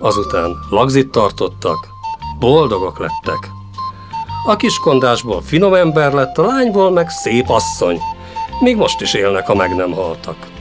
Azután lagzit tartottak, boldogok lettek. A kiskondásból finom ember lett, a lányból meg szép asszony. Még most is élnek, a meg nem haltak.